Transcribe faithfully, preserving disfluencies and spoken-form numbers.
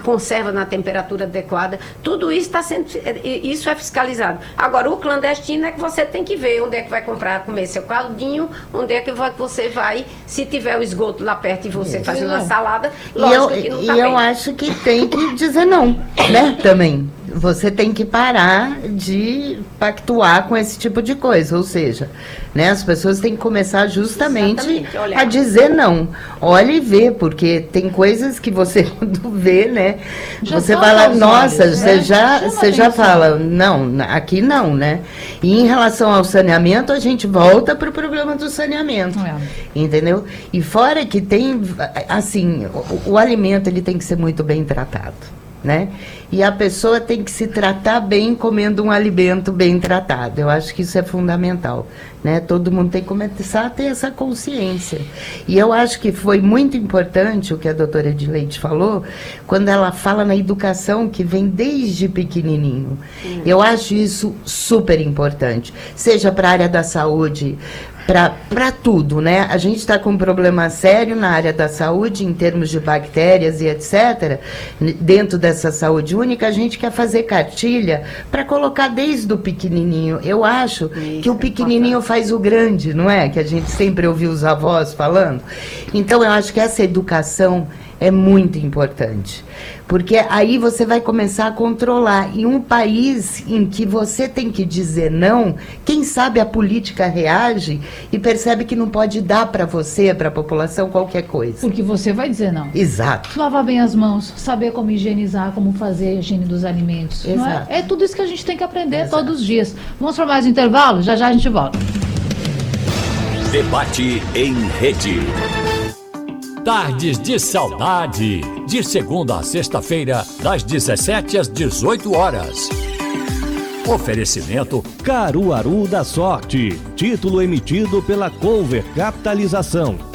conserva na temperatura adequada. Tudo isso está sendo, isso é fiscalizado. Agora, o clandestino é que você tem que ver onde é que vai comprar, comer seu caldinho, onde é que você vai, se tiver o esgoto lá perto e você fazendo uma salada, lógico eu, que não está E eu bem. acho que tem que dizer não, né, também. Você tem que parar de pactuar com esse tipo de coisa, ou seja, né, as pessoas têm que começar justamente a dizer não. Olha e vê, porque tem coisas que você quando vê, né, já você fala, nossa, olhos, você né? já, você já fala, não, aqui não, né? E em relação ao saneamento, a gente volta para o problema do saneamento, é. entendeu? E fora que tem, assim, o, o alimento ele tem que ser muito bem tratado. Né? E a pessoa tem que se tratar bem comendo um alimento bem tratado. Eu acho que isso é fundamental, né? Todo mundo tem que começar a ter essa consciência. E eu acho que foi muito importante o que a doutora Edileide falou, quando ela fala na educação que vem desde pequenininho. Hum. Eu acho isso super importante, seja para a área da saúde, para tudo, né? A gente está com um problema sério na área da saúde, em termos de bactérias e etcétera. Dentro dessa saúde única, a gente quer fazer cartilha para colocar desde o pequenininho. Eu acho Isso, que o pequenininho é faz o grande, não é? Que a gente sempre ouviu os avós falando. Então, eu acho que essa educação é muito importante, porque aí você vai começar a controlar. Em um país em que você tem que dizer não, quem sabe a política reage e percebe que não pode dar para você, para a população, qualquer coisa. Porque você vai dizer não. Exato. Lavar bem as mãos, saber como higienizar, como fazer a higiene dos alimentos. Exato. Não é? É tudo isso que a gente tem que aprender Exato. Todos os dias. Vamos para mais um intervalo? Já já a gente volta. Debate em rede. Tardes de Saudade, de segunda a sexta-feira, das dezessete às dezoito horas. Oferecimento Caruaru da Sorte, título emitido pela Cover Capitalização.